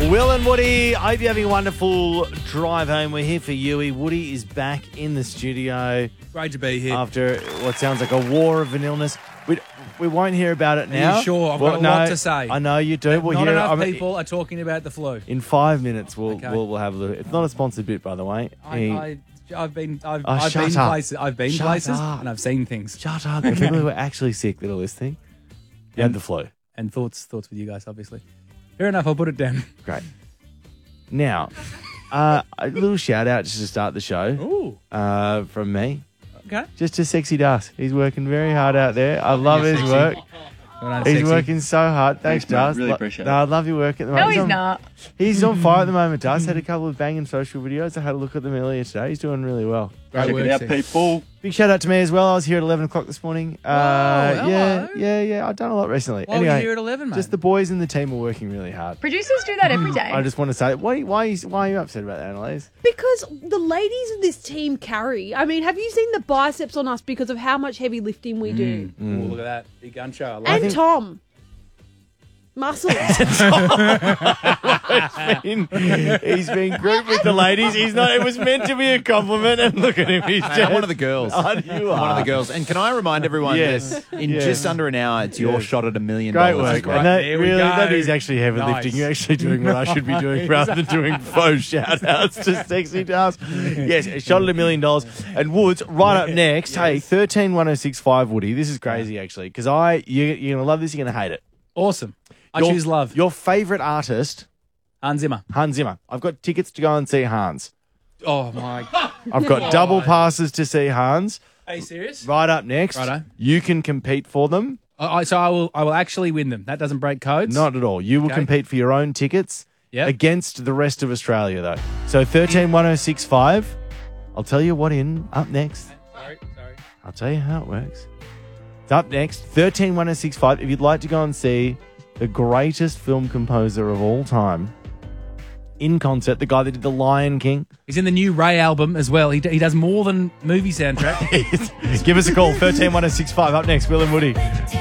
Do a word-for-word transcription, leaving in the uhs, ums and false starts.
Will and Woody, I hope you're having a wonderful drive home. We're here for you. Woody is back in the studio. Great to be here. After what sounds like a war of an illness. We, we won't hear about it now. Are you sure? I've got a lot to say. I know you do. We'll not hear enough I mean, people are talking about the flu. In five minutes, we'll Okay. we'll, we'll have a look. It's not a sponsored bit, by the way. I, He- I, I've been, I've, Oh, I've shut been up. places, I've been Shut places, up. and I've seen things. Shut up. The people who are actually sick that are listening. You had the flu. And thoughts, thoughts with you guys, obviously. Fair enough. I'll put it down. Great. Now, uh, a little shout out just to start the show Ooh. uh, from me. Okay. Just to Sexy Das. He's working very hard out there. I love his Sexy. work. Well done, He's sexy. working so hard. Thanks, Thanks, mate. Das. Really Lo- appreciate no, it. I love your work at the moment. No, he's on, not. He's on fire at the moment, Das. Had a couple of banging social videos. I had a look at them earlier today. He's doing really well. Great Check work, it out, sexy. people. Big shout out to me as well. I was here at eleven o'clock this morning. Uh, hello. yeah, yeah, yeah. I've done a lot recently. Why were anyway, you here at eleven, mate? just the boys and the team are working really hard. Producers do that every day. I just want to say, why, why, are you, why are you upset about that, Annalise? Because the ladies of this team carry. I mean, have you seen the biceps on us because of how much heavy lifting we do? Ooh, look at that. Big gun show. I like And it. Tom. Muscles. He's been, he's been grouped with the ladies. He's not. It was meant to be a compliment, and look at him. He's Hey, just, I'm one of the girls. Oh, you I'm one of are. the girls. And can I remind everyone Yes. that in Yes. just under an hour, it's your Yes. shot at a million Great dollars. work. Right, And that, there we really, go. that is actually heavy Nice. lifting. You're actually doing what I should be doing rather than doing faux shout outs to Sexy Das. Yes, a shot at a million dollars. And Woods, right up next. Hey, thirteen one oh six five Woody. This is crazy, actually, because I, you, you're going to love this, you're going to hate it. Awesome. I Your- choose love. Your favourite artist, Hans Zimmer. Hans Zimmer. I've got tickets to go and see Hans. Oh, my. I've got double passes to see Hans. Are you serious? Right up next, Righto. you can compete for them. I, I- so I will I will actually win them. That doesn't break codes. Not at all. You will Okay. compete for your own tickets Yep. against the rest of Australia, though. So thirteen one oh six five. I'll tell you what in up next. Sorry, sorry. I'll tell you how it works. It's up next, thirteen one oh six five. If you'd like to go and see the greatest film composer of all time in concert, the guy that did The Lion King. He's in the new Ray album as well. He, d- he does more than movie soundtrack. Give us a call, thirteen one oh six five. Up next, Will and Woody.